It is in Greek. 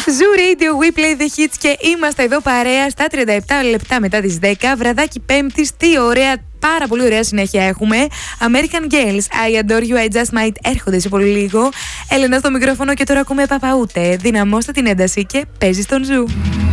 Zoo Radio, we play the hits και είμαστε εδώ παρέα στα 37 λεπτά μετά τις 10. Βραδάκι Πέμπτης, τι ωραία, πάρα πολύ ωραία συνέχεια έχουμε. American Girls, I Adore You, I Just Might έρχονται σε πολύ λίγο. Έλενα στο μικρόφωνο και τώρα ακούμε Παπαούτε. Δυναμώστε την ένταση και παίζει στον Zoo.